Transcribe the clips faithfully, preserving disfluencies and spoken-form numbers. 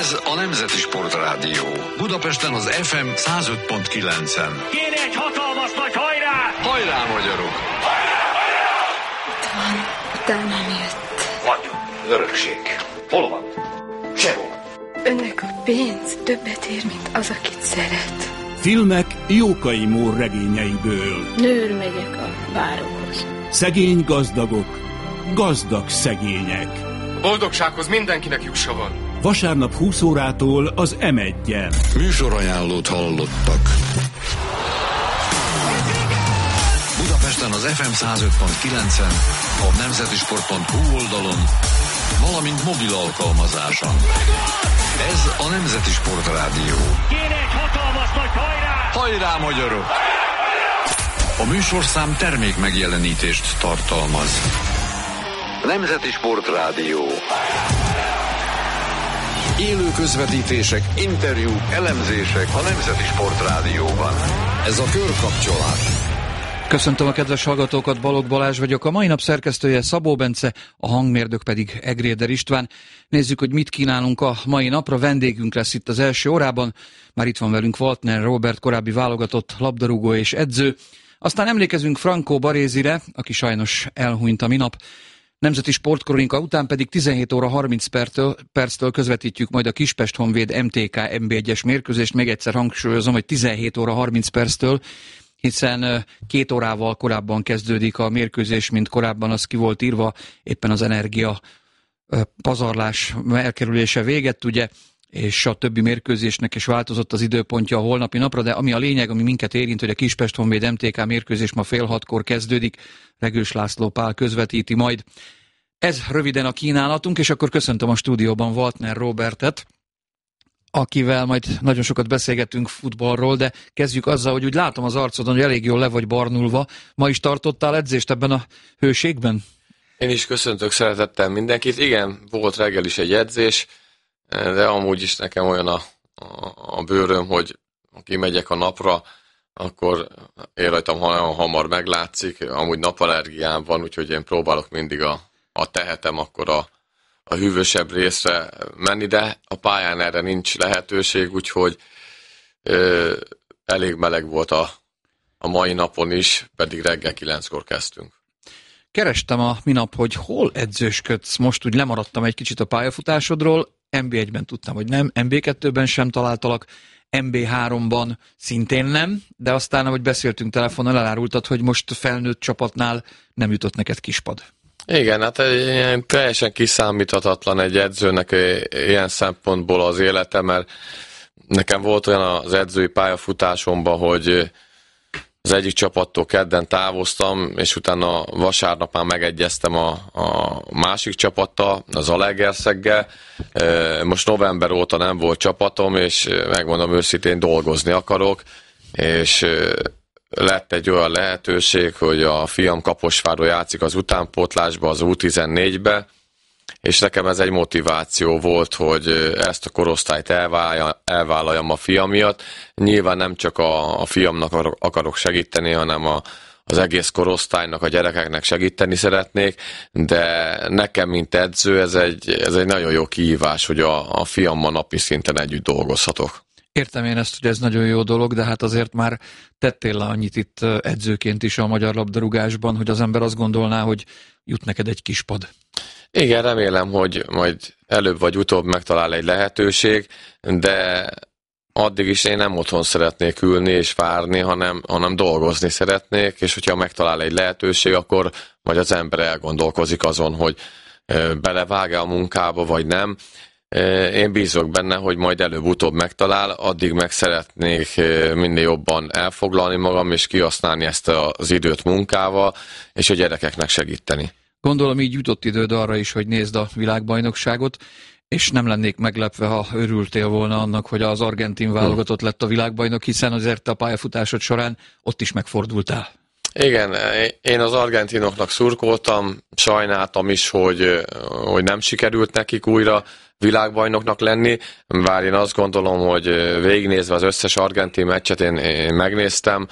Ez a Nemzeti Sportrádió. Budapesten az ef em száz öt pont kilencen. Kéne egy hatalmas nagy hajrá! Hajrá, magyarok! Hajrá, hajrá! Itt van, utána jött. Vagyok, az örökség. Hol van? Sehol. Önnek a pénz többet ér, mint az, akit szeret. Filmek Jókai Mór regényeiből. Nőr megyek a várokhoz. Szegény gazdagok, gazdag szegények. A boldogsághoz mindenkinek jussa van. Vasárnap húsz órától az em egyen. Műsorajánlót hallottak. Budapesten az ef em száz öt pont kilencen, a nemzetisport pont hu oldalon, valamint mobil alkalmazáson. Ez a Nemzeti Sportrádió. Kéne egy hatalmas nagy hajrá! Hajrá, magyarok! A műsorszám termék megjelenítést tartalmaz. Nemzeti Sportrádió. Élő közvetítések, interjúk, elemzések a Nemzeti Sportrádióban. Ez a Körkapcsolás. Köszöntöm a kedves hallgatókat, Balogh Balázs vagyok, a mai nap szerkesztője Szabó Bence, a hangmérnök pedig Egréder István. Nézzük, hogy mit kínálunk a mai napra, vendégünk lesz itt az első órában, már itt van velünk Waltner Róbert, korábbi válogatott labdarúgó és edző. Aztán emlékezünk Franco Barézire, aki sajnos elhunyt a minap. Nemzeti Sportkronika után pedig tizenhét óra harminc perctől, perctől közvetítjük majd a Kispest Honvéd em té ká em bé egyes mérkőzést. Még egyszer hangsúlyozom, hogy tizenhét óra harminc perctől, hiszen két órával korábban kezdődik a mérkőzés, mint korábban az ki volt írva, éppen az energia pazarlás elkerülése véget, ugye, és a többi mérkőzésnek is változott az időpontja a holnapi napra, de ami a lényeg, ami minket érint, hogy a Kispest Honvéd em té ká mérkőzés ma fél hatkor kezdődik, Regős László Pál közvetíti majd. Ez röviden a kínálatunk, és akkor köszöntöm a stúdióban Waltner Róbertet, akivel majd nagyon sokat beszélgetünk futballról, de kezdjük azzal, hogy úgy látom az arcodon, hogy elég jól le vagy barnulva. Ma is tartottál edzést ebben a hőségben? Én is köszöntök szeretettel mindenkit. Igen, volt reggel is egy edzés, de amúgy is nekem olyan a, a, a bőröm, hogy kimegyek a napra, akkor én rajtam nagyon hamar meglátszik. Amúgy napallergiám van, úgyhogy én próbálok mindig a, a tehetem akkor a a hűvösebb részre menni, de a pályán erre nincs lehetőség, úgyhogy ö, elég meleg volt a, a mai napon is, pedig reggel kilenckor kezdtünk. Kerestem a minap, hogy hol edzősködsz. Most úgy lemaradtam egy kicsit a pályafutásodról, em bé egyben tudtam, hogy nem, em bé kettőben sem találtalak, em bé háromban szintén nem, de aztán, ahogy beszéltünk telefonon, elárultad, hogy most felnőtt csapatnál nem jutott neked kispad. Igen, hát egy, teljesen kiszámíthatatlan egy edzőnek ilyen szempontból az élete, mert nekem volt olyan az edzői pályafutásomban, hogy az egyik csapattól kedden távoztam, és utána vasárnap már megegyeztem a, a másik csapattal, az Zalaegerszeggel. Most november óta nem volt csapatom, és megmondom őszintén, dolgozni akarok, és lett egy olyan lehetőség, hogy a fiam Kaposvárról játszik az utánpótlásba, az U tizennégybe, és nekem ez egy motiváció volt, hogy ezt a korosztályt elvállaljam a fiam miatt. Nyilván nem csak a, a fiamnak akarok segíteni, hanem a, az egész korosztálynak, a gyerekeknek segíteni szeretnék, de nekem, mint edző, ez egy, ez egy nagyon jó kihívás, hogy a, a fiammal napi szinten együtt dolgozhatok. Értem én ezt, hogy ez nagyon jó dolog, de hát azért már tettél le annyit itt edzőként is a magyar labdarúgásban, hogy az ember azt gondolná, hogy jut neked egy kispad. Igen, remélem, hogy majd előbb vagy utóbb megtalál egy lehetőség, de addig is én nem otthon szeretnék ülni és várni, hanem, hanem dolgozni szeretnék, és hogyha megtalál egy lehetőség, akkor majd az ember elgondolkozik azon, hogy belevág-e a munkába, vagy nem. Én bízok benne, hogy majd előbb-utóbb megtalál, addig meg szeretnék minél jobban elfoglalni magam, és kihasználni ezt az időt munkával, és a gyerekeknek segíteni. Gondolom így jutott időd arra is, hogy nézd a világbajnokságot, és nem lennék meglepve, ha örültél volna annak, hogy az argentin válogatott lett a világbajnok, hiszen azért a pályafutásod során ott is megfordultál. Igen, én az argentinoknak szurkoltam, sajnáltam is, hogy, hogy nem sikerült nekik újra világbajnoknak lenni, bár én azt gondolom, hogy végignézve az összes argentin meccset én, én megnéztem,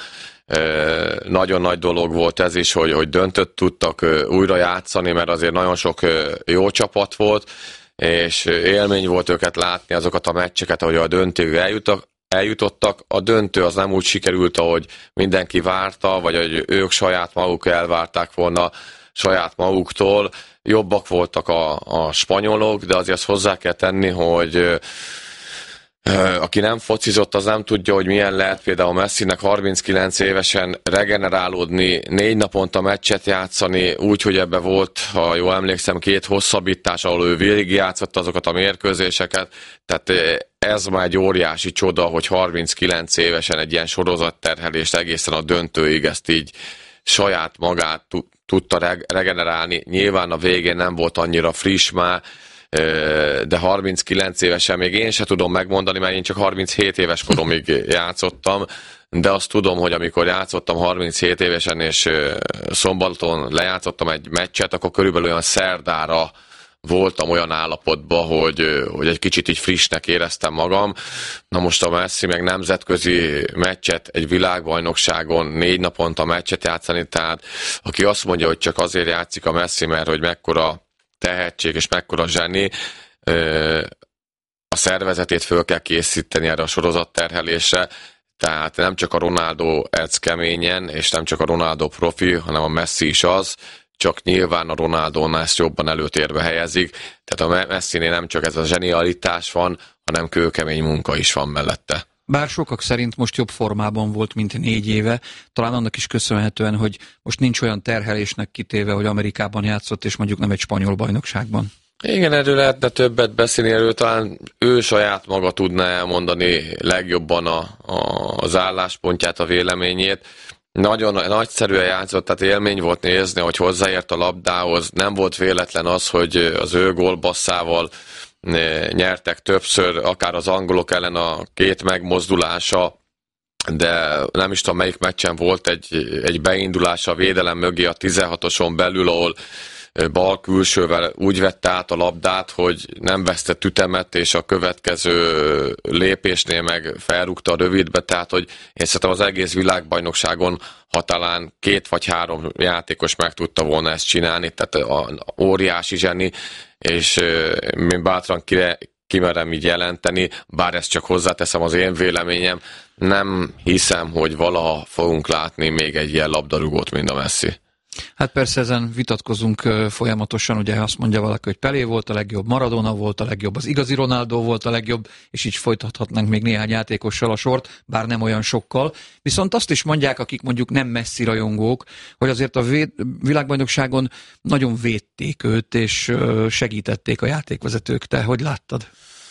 nagyon nagy dolog volt ez is, hogy, hogy döntött tudtak újra játszani, mert azért nagyon sok jó csapat volt, és élmény volt őket látni, azokat a meccseket, ahogy a döntőig eljutottak. eljutottak. A döntő az nem úgy sikerült, ahogy mindenki várta, vagy hogy ők saját maguk elvárták volna saját maguktól. Jobbak voltak a, a spanyolok, de azért azt hozzá kell tenni, hogy aki nem focizott, az nem tudja, hogy milyen lehet például Messinek harminckilenc évesen regenerálódni, négy naponta meccset játszani, úgy, hogy ebbe volt, ha jól emlékszem, két hosszabbítás, ahol ő végigjátszott azokat a mérkőzéseket. Tehát ez már egy óriási csoda, hogy harminckilenc évesen egy ilyen sorozatterhelést egészen a döntőig ezt így saját magát tudta regenerálni. Nyilván a végén nem volt annyira friss már, de harminckilenc évesen még én se tudom megmondani, mert én csak harminchét éves koromig játszottam, de azt tudom, hogy amikor játszottam harminchét évesen, és szombaton lejátszottam egy meccset, akkor körülbelül olyan szerdára voltam olyan állapotban, hogy, hogy egy kicsit így frissnek éreztem magam. Na most a Messi meg nemzetközi meccset egy világbajnokságon négy naponta meccset játszani, tehát aki azt mondja, hogy csak azért játszik a Messi, mert hogy mekkora tehetség és mekkora zseni, a szervezetét föl kell készíteni erre a sorozatterhelésre, tehát nem csak a Ronaldo edz keményen, és nem csak a Ronaldo profi, hanem a Messi is az, csak nyilván a Ronaldónál ezt jobban előtérbe helyezik, tehát a Messinél nem csak ez a zsenialitás van, hanem kőkemény munka is van mellette. Bár sokak szerint most jobb formában volt, mint négy éve, talán annak is köszönhetően, hogy most nincs olyan terhelésnek kitéve, hogy Amerikában játszott, és mondjuk nem egy spanyol bajnokságban. Igen, erről lehetne többet beszélni, erről talán ő saját maga tudna elmondani legjobban a, a, az álláspontját, a véleményét. Nagyon nagyszerűen játszott, tehát élmény volt nézni, hogy hozzáért a labdához. Nem volt véletlen az, hogy az ő gólbasszával nyertek többször, akár az angolok ellen a két megmozdulása, de nem is tudom melyik meccsen volt egy, egy beindulása a védelem mögé a tizenhatoson belül, ahol bal külsővel úgy vette át a labdát, hogy nem vesztett ütemet, és a következő lépésnél meg felrúgta a rövidbe, tehát hogy én szerintem az egész világbajnokságon, ha talán két vagy három játékos meg tudta volna ezt csinálni, tehát a óriási zseni, és én bátran kire, kimerem így jelenteni, bár ezt csak hozzáteszem az én véleményem, nem hiszem, hogy valaha fogunk látni még egy ilyen labdarúgót, mint a Messi. Hát persze ezen vitatkozunk folyamatosan, ugye azt mondja valaki, hogy Pelé volt a legjobb, Maradona volt a legjobb, az igazi Ronaldo volt a legjobb, és így folytathatnánk még néhány játékossal a sort, bár nem olyan sokkal. Viszont azt is mondják, akik mondjuk nem Messi rajongók, hogy azért a világbajnokságon nagyon védték őt, és segítették a játékvezetők. Te hogy láttad?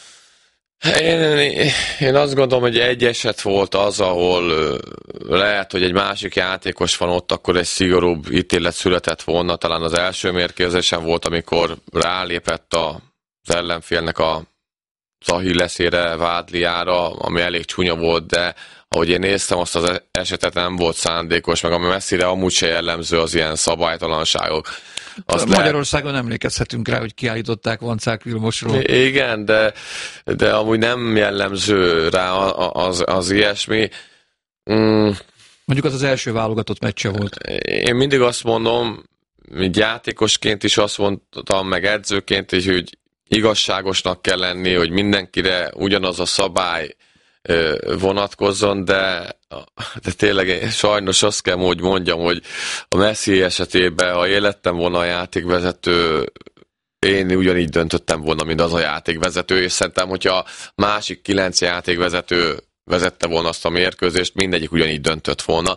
Én, én azt gondolom, hogy egy eset volt az, ahol lehet, hogy egy másik játékos van ott, akkor egy szigorúbb ítélet született volna. Talán az első mérkőzésen volt, amikor rálépett az ellenfélnek a Achilleszére, vádliára, ami elég csúnya volt, de ahogy én néztem, azt az esetet nem volt szándékos, meg ami Messire amúgy se jellemző az ilyen szabálytalanságok. Azt Magyarországon lehet... emlékezhetünk rá, hogy kiállították Vancák Vilmosról. Igen, de, de amúgy nem jellemző rá az, az ilyesmi. Mm. Mondjuk az az első válogatott meccse volt. Én mindig azt mondom, hogy játékosként is azt mondtam, meg edzőként is, hogy igazságosnak kell lenni, hogy mindenkire ugyanaz a szabály vonatkozzon, de, de tényleg sajnos azt kell, hogy mondjam, hogy a Messi esetében, ha én lettem volna a játékvezető, én ugyanígy döntöttem volna, mint az a játékvezető, és szerintem, hogyha másik kilenc játékvezető vezette volna azt a mérkőzést, mindegyik ugyanígy döntött volna.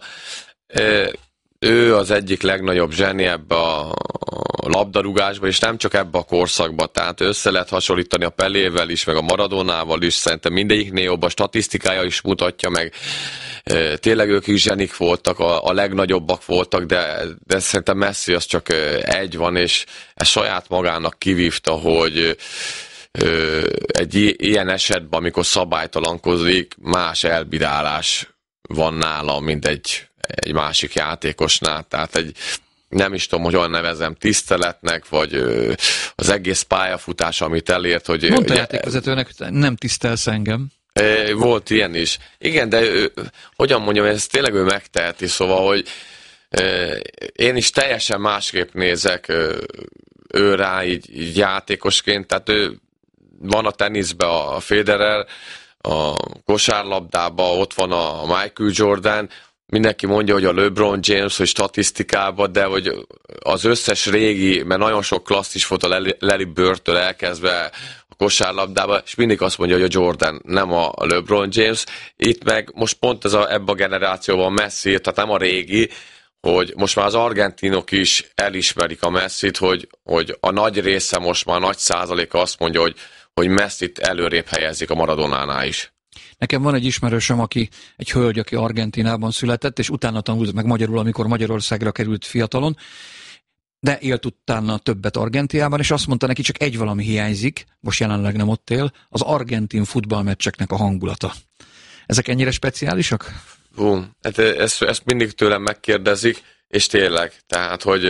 Ő az egyik legnagyobb zseni ebbe a labdarúgásba, és nem csak ebbe a korszakba, tehát össze lehet hasonlítani a Pelével is, meg a Maradonával is, szerintem mindegyiknél jobb, a statisztikája is mutatja meg, tényleg ők is zsenik voltak, a, a legnagyobbak voltak, de, de szerintem Messi az csak egy van, és ez saját magának kivívta, hogy egy ilyen esetben, amikor szabálytalankozik, más elbírálás van nála, mint egy egy másik játékosnál, tehát egy, nem is tudom, hogy olyan nevezem, tiszteletnek, vagy ö, az egész pályafutás, amit elért, hogy... Mondta a játékvezetőnek, nem tisztelsz engem. Volt ilyen is. Igen, de ö, hogyan mondjam, ez tényleg ő megteheti, szóval, hogy ö, én is teljesen másképp nézek ö, ő rá így, így játékosként, tehát ő van a teniszben a Federer, a kosárlabdában ott van a Michael Jordan, mindenki mondja, hogy a LeBron James, hogy statisztikában, de hogy az összes régi, mert nagyon sok klasszis volt a Larry Bird-től elkezdve a kosárlabdában, és mindig azt mondja, hogy a Jordan, nem a LeBron James. Itt meg most pont ez a, ebben a generációban Messi, tehát nem a régi, hogy most már az argentinok is elismerik a Messit, hogy, hogy a nagy része most már, a nagy százaléka azt mondja, hogy, hogy Messit előrébb helyezik a Maradonánál is. Nekem van egy ismerősöm, aki egy hölgy, aki Argentinában született, és utána tanult meg magyarul, amikor Magyarországra került fiatalon, de élt utána többet Argentinában, és azt mondta neki, csak egy valami hiányzik, most jelenleg nem ott él, az argentin futballmeccseknek a hangulata. Ezek ennyire speciálisak? Hú, hát ezt, ezt mindig tőlem megkérdezik, és tényleg, tehát, hogy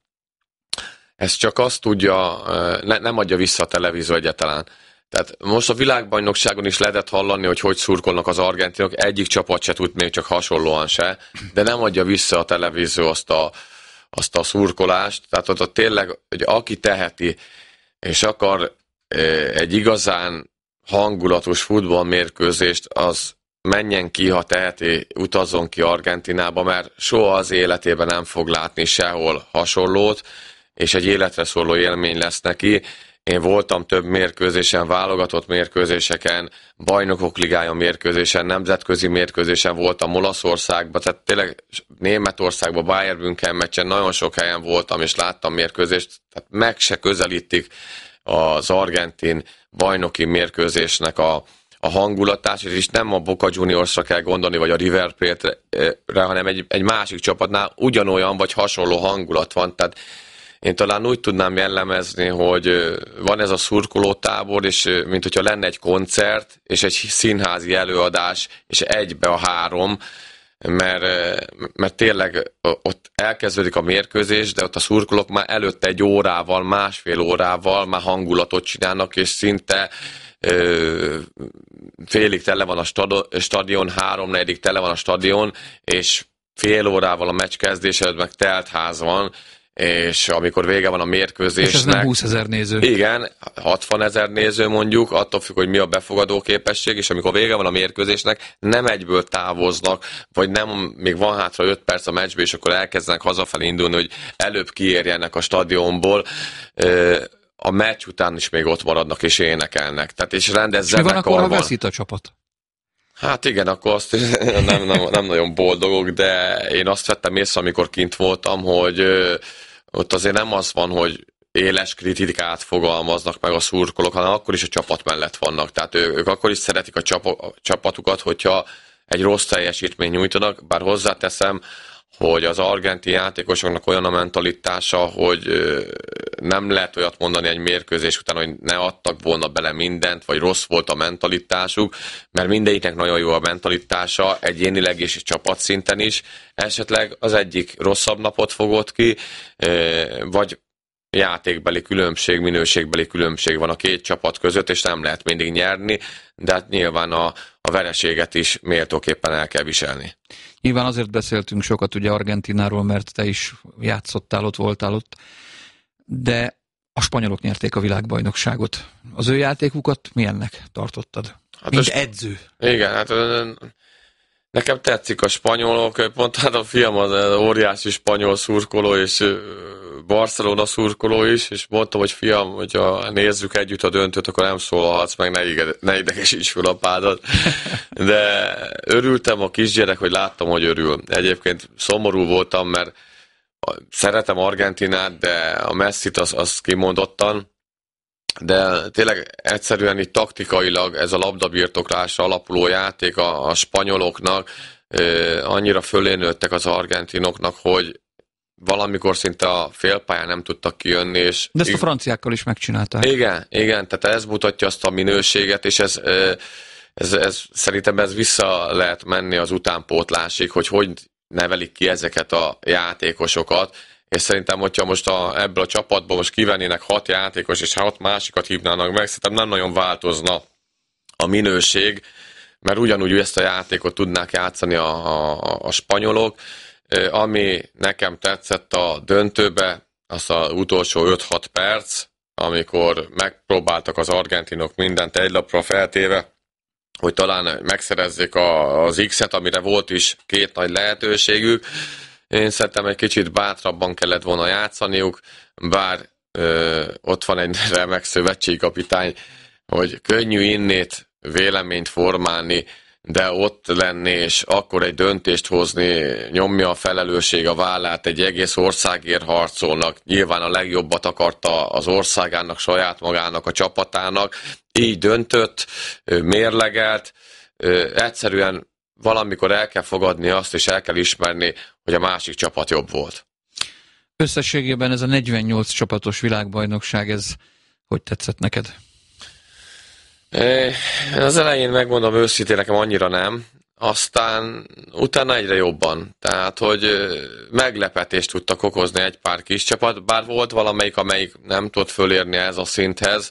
ez csak azt tudja, ne, nem adja vissza a televízió egyáltalán. Tehát most a világbajnokságon is lehetett hallani, hogy hogy szurkolnak az argentinok, egyik csapat se tud még csak hasonlóan se, de nem adja vissza a televízió azt a, azt a szurkolást. Tehát ott, ott tényleg, hogy aki teheti, és akar egy igazán hangulatos futballmérkőzést, az menjen ki, ha teheti, utazzon ki Argentinába, mert soha az életében nem fog látni sehol hasonlót, és egy életre szóló élmény lesz neki. Én voltam több mérkőzésen, válogatott mérkőzéseken, bajnokok ligája mérkőzésen, nemzetközi mérkőzésen voltam Olaszországban, tehát tényleg Németországban, Bayern München meccsen nagyon sok helyen voltam, és láttam mérkőzést, tehát meg se közelítik az argentin bajnoki mérkőzésnek a, a hangulatát, és nem a Boca Juniorsra kell gondolni, vagy a River Plate-re, hanem egy, egy másik csapatnál ugyanolyan, vagy hasonló hangulat van, tehát én talán úgy tudnám jellemezni, hogy van ez a szurkolótábor, és mint hogyha lenne egy koncert, és egy színházi előadás, és egybe a három, mert, mert tényleg ott elkezdődik a mérkőzés, de ott a szurkolók már előtte egy órával, másfél órával már hangulatot csinálnak, és szinte ö, félig tele van a stadion, háromnegyedik tele van a stadion, és fél órával a meccs kezdése előtt meg telt ház van, és amikor vége van a mérkőzésnek... És ez nem húszezer néző. Igen, hatvanezer néző mondjuk, attól függ, hogy mi a befogadó képesség, és amikor vége van a mérkőzésnek, nem egyből távoznak, vagy nem, még van hátra öt perc a meccsbe, és akkor elkezdenek hazafelé indulni, hogy előbb kiérjenek a stadionból, a meccs után is még ott maradnak és énekelnek. Tehát és rendes zenekar van. És mi van akkor, ha veszít a csapat? Hát igen, akkor azt nem, nem, nem nagyon boldogok, de én azt vettem észre, amikor kint voltam, hogy ö, ott azért nem az van, hogy éles kritikát fogalmaznak meg a szurkolók, hanem akkor is a csapat mellett vannak. Tehát ő, ők akkor is szeretik a, csap, a csapatukat, hogyha egy rossz teljesítményt nyújtanak, bár hozzáteszem, hogy az argentin játékosoknak olyan a mentalitása, hogy nem lehet olyat mondani egy mérkőzés után, hogy ne adtak volna bele mindent, vagy rossz volt a mentalitásuk, mert mindegyiknek nagyon jó a mentalitása, egyénileg és csapatszinten is. Esetleg az egyik rosszabb napot fogott ki, vagy játékbeli különbség, minőségbeli különbség van a két csapat között, és nem lehet mindig nyerni, de hát nyilván a, a vereséget is méltóképpen el kell viselni. Nyilván azért beszéltünk sokat ugye Argentináról, mert te is játszottál ott, voltál ott, de a spanyolok nyerték a világbajnokságot. Az ő játékukat milyennek tartottad? Hát mint sp- edző. Igen, hát nekem tetszik a spanyolok, pont hát a fiam az óriási spanyol szurkoló, és Barcelona szurkoló is, és mondtam, hogy fiam, hogyha nézzük együtt a döntőt, akkor nem szólalhatsz meg, ne, ide, ne idegesíts fel apádat. De örültem a kisgyerek, hogy láttam, hogy örül. Egyébként szomorú voltam, mert szeretem Argentinát, de a Messit az, az kimondottan, de tényleg egyszerűen itt taktikailag ez a labdabirtoklásra alapuló játék a, a spanyoloknak eh, annyira fölé nőttek az argentinoknak, hogy valamikor szinte a félpályán nem tudtak kijönni. És de ezt a franciákkal is megcsinálták. Igen, igen, tehát ez mutatja azt a minőséget, és ez, ez, ez szerintem ez vissza lehet menni az utánpótlásig, hogy hogy nevelik ki ezeket a játékosokat, és szerintem, hogyha most a, ebből a csapatból most kivennének hat játékos, és hat másikat hívnának meg, szerintem nem nagyon változna a minőség, mert ugyanúgy ezt a játékot tudnák játszani a, a, a spanyolok. Ami nekem tetszett a döntőbe, azt az utolsó öt-hat perc, amikor megpróbáltak az argentinok mindent egy lapra feltéve, hogy talán megszerezzék a, az X-et, amire volt is két nagy lehetőségük. Én szerintem egy kicsit bátrabban kellett volna játszaniuk, bár ö, ott van egy remek szövetségkapitány, hogy könnyű innét véleményt formálni, de ott lenni, és akkor egy döntést hozni, nyomja a felelősség a vállát, egy egész országért harcolnak, nyilván a legjobbat akarta az országának, saját magának, a csapatának, így döntött, mérlegelt, egyszerűen valamikor el kell fogadni azt, és el kell ismerni, hogy a másik csapat jobb volt. Összességében ez a negyvennyolc csapatos világbajnokság, ez hogy tetszett neked? Az elején megmondom őszintén, nekem annyira nem, aztán utána egyre jobban. Tehát, hogy meglepetést tudtak okozni egy pár kis csapat, bár volt valamelyik, amelyik nem tudott fölérni ez a szinthez,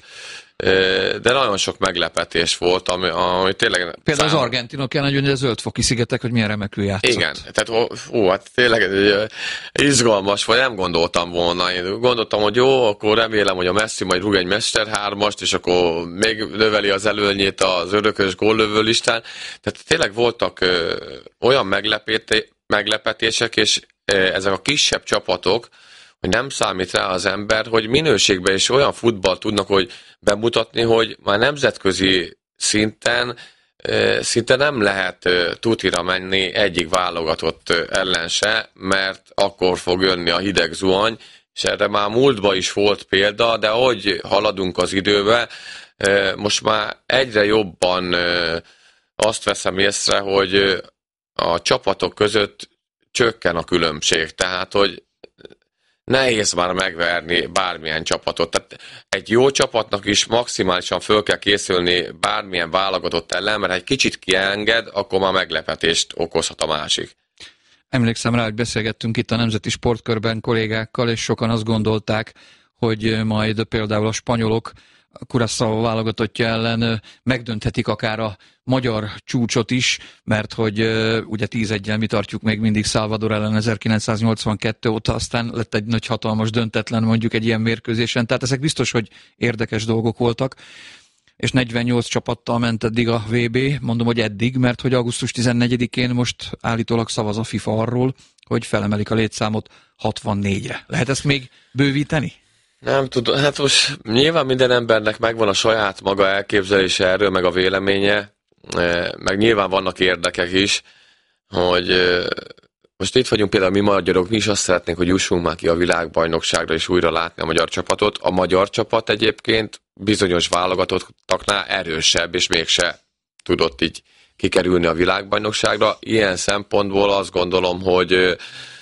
de nagyon sok meglepetés volt, ami, ami tényleg... Például szám... az argentinok ilyen nagyon, hogy a zöldfoki szigetek, hogy milyen remekül játszott. Igen, tehát ó, hát tényleg izgalmas, vagy nem gondoltam volna. Én gondoltam, hogy jó, akkor remélem, hogy a Messi majd rúg egy mesterhármast, és akkor még növeli az előnyét az örökös góllövő listán. Tehát tényleg voltak ö, olyan meglepetések, és ö, ezek a kisebb csapatok, hogy nem számít rá az ember, hogy minőségben is olyan futball tudnak, hogy bemutatni, hogy már nemzetközi szinten szinte nem lehet tutira menni egyik válogatott ellen se, mert akkor fog jönni a hideg zuhany, és erre már múltban is volt példa, de ahogy haladunk az időbe, most már egyre jobban azt veszem észre, hogy a csapatok között csökken a különbség, tehát hogy nehéz már megverni bármilyen csapatot. Tehát egy jó csapatnak is maximálisan föl kell készülni bármilyen válogatott ellen, mert ha egy kicsit kienged, akkor már meglepetést okozhat a másik. Emlékszem rá, hogy beszélgettünk itt a Nemzeti Sportkörben kollégákkal, és sokan azt gondolták, hogy majd például a spanyolok Curaçao válogatottja ellen megdönthetik akár a magyar csúcsot is, mert hogy ugye tíz eggyel mi tartjuk még mindig Salvador ellen ezerkilencszáznyolcvankettő óta, aztán lett egy nagy hatalmas döntetlen mondjuk egy ilyen mérkőzésen, tehát ezek biztos, hogy érdekes dolgok voltak, és negyvennyolc csapattal ment eddig a vé bé, mondom, hogy eddig, mert hogy augusztus tizennegyedikén most állítólag szavaz a FIFA arról, hogy felemelik a létszámot hatvannégyre. Lehet ezt még bővíteni? Nem tudom, hát most nyilván minden embernek megvan a saját maga elképzelése erről, meg a véleménye, meg nyilván vannak érdekek is, hogy most itt vagyunk például mi magyarok, mi is azt szeretnénk, hogy jussunk már ki a világbajnokságra és újra látni a magyar csapatot. A magyar csapat egyébként bizonyos válogatottaknál erősebb, és mégse tudott így kikerülni a világbajnokságra. Ilyen szempontból azt gondolom, hogy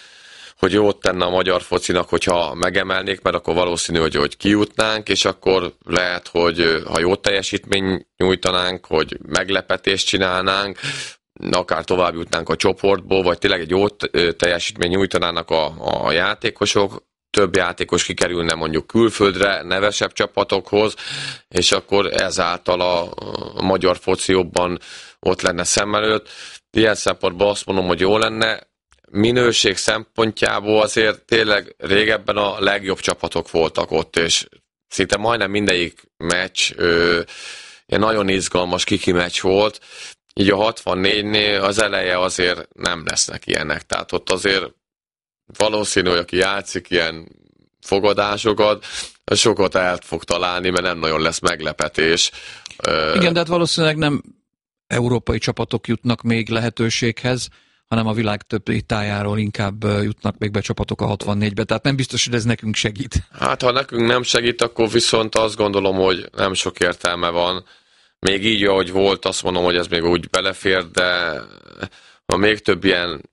hogy jót tenne a magyar focinak, hogyha megemelnék, mert akkor valószínű, hogy, hogy kijutnánk, és akkor lehet, hogy ha jó teljesítmény nyújtanánk, hogy meglepetést csinálnánk, akár tovább jutnánk a csoportból, vagy tényleg egy jó teljesítmény nyújtanának a, a játékosok, több játékos kikerülne mondjuk külföldre, nevesebb csapatokhoz, és akkor ezáltal a, a magyar foci jobban ott lenne szem előtt. Ilyen szempontból azt mondom, hogy jó lenne. Minőség szempontjából azért tényleg régebben a legjobb csapatok voltak ott, és szinte majdnem mindegyik meccs ö, nagyon izgalmas kiki meccs volt, így a hatvannégynél az eleje azért nem lesznek ilyenek, tehát ott azért valószínű, hogy aki játszik ilyen fogadásokat, sokat el fog találni, mert nem nagyon lesz meglepetés. Igen, de hát valószínűleg nem európai csapatok jutnak még lehetőséghez, hanem a világ többi tájáról inkább jutnak még be csapatok a hatvannégybe, tehát nem biztos, hogy ez nekünk segít. Hát ha nekünk nem segít, akkor viszont azt gondolom, hogy nem sok értelme van. Még így, ahogy volt, azt mondom, hogy ez még úgy belefér, de ha még több ilyen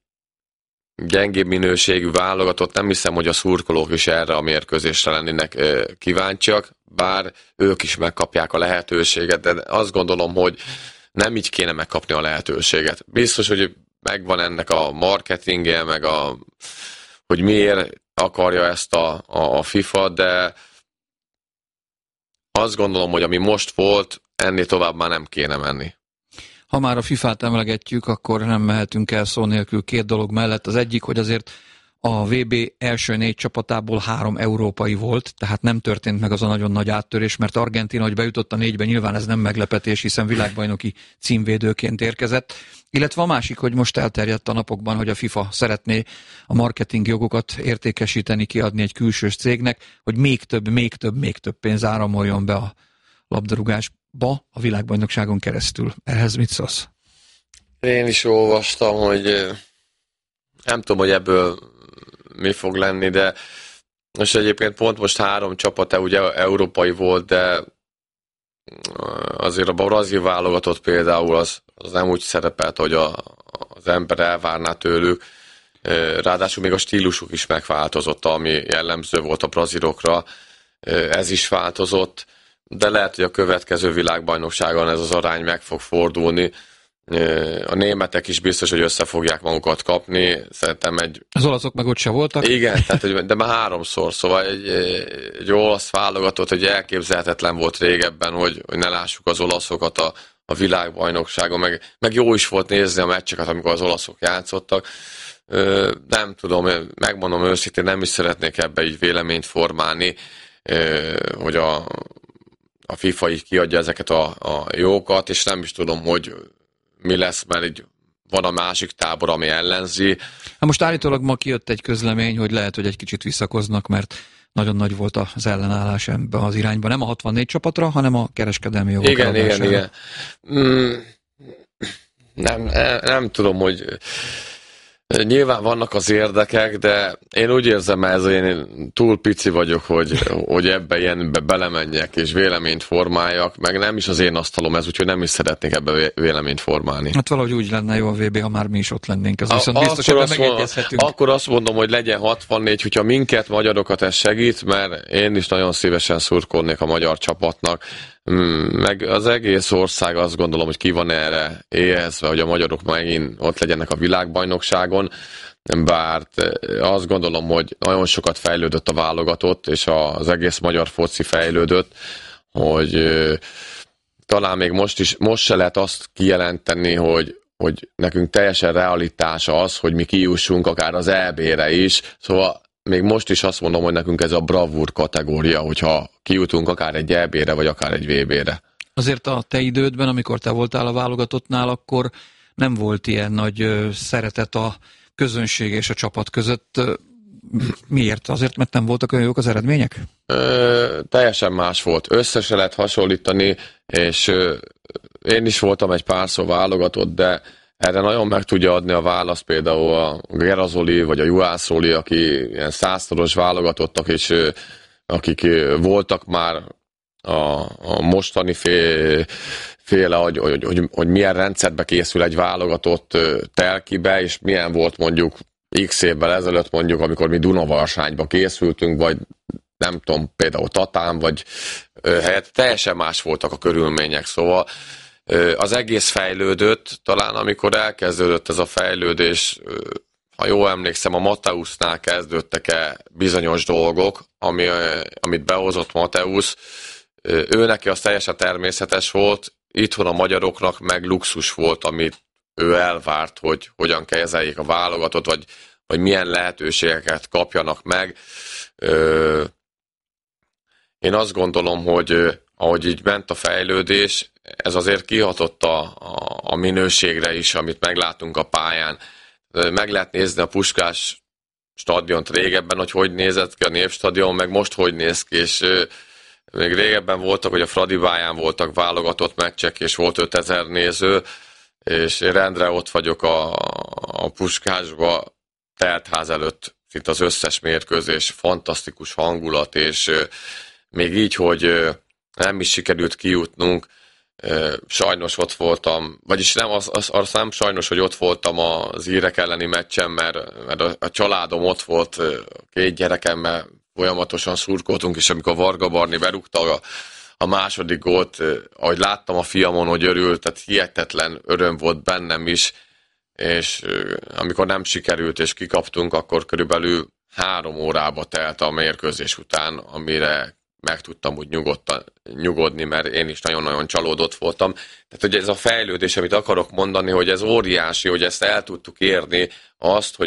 gyengébb minőségű válogatott, nem hiszem, hogy a szurkolók is erre a mérkőzésre lennének kíváncsiak, bár ők is megkapják a lehetőséget, de azt gondolom, hogy nem így kéne megkapni a lehetőséget. Biztos, hogy megvan ennek a marketingje, meg a, hogy miért akarja ezt a, a, a FIFA, de azt gondolom, hogy ami most volt, ennél tovább már nem kéne menni. Ha már a fifát emlegetjük, akkor nem mehetünk el szó nélkül két dolog mellett. Az egyik, hogy azért a vé bé első négy csapatából három európai volt, tehát nem történt meg az a nagyon nagy áttörés, mert Argentína, hogy bejutott a négybe, nyilván ez nem meglepetés, hiszen világbajnoki címvédőként érkezett. Illetve a másik, hogy most elterjedt a napokban, hogy a FIFA szeretné a marketing jogokat értékesíteni, kiadni egy külsős cégnek, hogy még több, még több, még több pénz áramoljon be a labdarúgásba a világbajnokságon keresztül. Ehhez mit szólsz? Én is olvastam, hogy nem tudom, hogy ebből mi fog lenni, de most egyébként pont most három csapat ugye európai volt, de azért a brazil válogatott például az, az nem úgy szerepelt, hogy a, az ember elvárná tőlük. Ráadásul még a stílusuk is megváltozott, ami jellemző volt a brazilokra. Ez is változott, de lehet, hogy a következő világbajnokságon ez az arány meg fog fordulni. A németek is biztos, hogy össze fogják magukat kapni. Szerintem egy... Az olaszok meg ott se voltak. Igen, tehát, de már háromszor, szóval egy, egy olasz válogatott, hogy elképzelhetetlen volt régebben, hogy, hogy ne lássuk az olaszokat a, a világbajnokságon, meg, meg jó is volt nézni a meccseket, amikor az olaszok játszottak. Nem tudom, megmondom őszintén, nem is szeretnék ebbe így véleményt formálni, hogy a, a FIFA így kiadja ezeket a, a jókat, és nem is tudom, hogy mi lesz, mert így van a másik tábor, ami ellenzi. Hát most állítólag ma kijött egy közlemény, hogy lehet, hogy egy kicsit visszakoznak, mert nagyon nagy volt az ellenállás ebben az irányban. Nem a hatvannégy csapatra, hanem a kereskedelmi jogok. Igen, igen, igen. Mm, nem, nem, nem tudom, hogy nyilván vannak az érdekek, de én úgy érzem, ez én túl pici vagyok, hogy, hogy ebbe ilyenbe belemenjek és véleményt formáljak, meg nem is az én asztalom ez, úgyhogy nem is szeretnék ebbe véleményt formálni. Hát valahogy úgy lenne jó a vé bé, ha már mi is ott lennénk, ez viszont biztos, hogy megegyezhetünk. Akkor azt mondom, hogy legyen hatvannégy, hogyha minket, magyarokat ez segít, mert én is nagyon szívesen szurkolnék a magyar csapatnak, meg az egész ország azt gondolom, hogy ki van erre éhezve, hogy a magyarok megint ott legyenek a világbajnokságon, bár azt gondolom, hogy nagyon sokat fejlődött a válogatott, és az egész magyar foci fejlődött, hogy talán még most is, most se lehet azt kijelenteni, hogy, hogy nekünk teljesen realitása az, hogy mi kijussunk akár az é bé-re is, szóval még most is azt mondom, hogy nekünk ez a bravúr kategória, hogyha kijutunk akár egy é bé-re, vagy akár egy vé bé-re. Azért a te idődben, amikor te voltál a válogatottnál, akkor nem volt ilyen nagy szeretet a közönség és a csapat között. Miért? Azért, mert nem voltak olyan jók az eredmények? Ö, teljesen más volt. Össze se lehet hasonlítani, és ö, én is voltam egy párszor válogatott, de erre nagyon meg tudja adni a választ például a Gerazoli vagy a Juhászoli, aki ilyen százszoros válogatottak, és ö, akik ö, voltak már a, a mostani fél, féle, hogy, hogy, hogy, hogy milyen rendszerbe készül egy válogatott ö, telkibe, és milyen volt mondjuk x évvel ezelőtt mondjuk, amikor mi Dunavarsányba készültünk, vagy nem tudom, például Tatán, vagy ö, helyett teljesen más voltak a körülmények, szóval ö, az egész fejlődött, talán amikor elkezdődött ez a fejlődés, ö, ha jól emlékszem, a Mateusznál kezdődtek-e bizonyos dolgok, ami, ö, amit behozott Mateusz, ö, ő neki az teljesen természetes volt, itthon a magyaroknak meg luxus volt, amit ő elvárt, hogy hogyan kezeljék a válogatot, vagy, vagy milyen lehetőségeket kapjanak meg. Ö, én azt gondolom, hogy ahogy így ment a fejlődés, ez azért kihatott a, a, a minőségre is, amit meglátunk a pályán. Meg lehet nézni a Puskás stadiont régebben, hogy hogy nézett ki a Népstadion, meg most hogy néz ki, és ö, még régebben voltak, hogy a Fradibáján voltak válogatott meccsek, és volt ötezer néző, és én rendre ott vagyok a, a Puskásba, teltház előtt, szinte az összes mérkőzés, fantasztikus hangulat, és euh, még így, hogy euh, nem is sikerült kijutnunk, euh, sajnos ott voltam, vagyis nem, az, az, az nem sajnos, hogy ott voltam az írek elleni meccsen, mert, mert a, a családom ott volt, két gyerekemmel folyamatosan szurkoltunk, és amikor Varga Barni berúgta a A második gólt, ahogy láttam a fiamon, hogy örült, tehát hihetetlen öröm volt bennem is, és amikor nem sikerült és kikaptunk, akkor körülbelül három órába telt a mérkőzés után, amire meg tudtam úgy nyugodtan, nyugodni, mert én is nagyon-nagyon csalódott voltam. Tehát, hogy ez a fejlődés, amit akarok mondani, hogy ez óriási, hogy ezt el tudtuk érni, azt, hogy a,